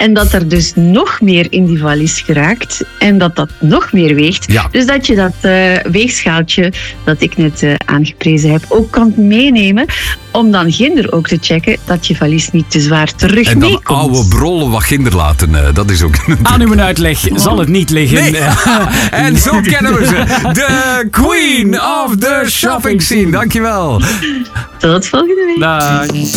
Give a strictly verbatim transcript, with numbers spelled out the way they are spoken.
En dat er dus nog meer in die valies geraakt en dat dat nog meer weegt. Ja. Dus dat je dat uh, weegschaaltje dat ik net uh, aangeprezen heb ook kan meenemen om dan ginder ook te checken dat je valies niet te zwaar terug En dan meekomt. oude brollen wat ginder laten, uh, dat is ook... Aan uw uitleg zal het niet liggen. Nee. En zo kennen we ze. De queen of the shopping scene. Dankjewel. Tot volgende week. Dag.